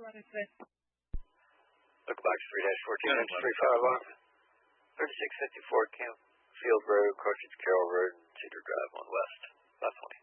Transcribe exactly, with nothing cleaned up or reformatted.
Look box three dash fourteen, three five one. thirty-six fifty-four Campfield Road, Cartridge Carroll Road, Cedar Drive on west. five twenty.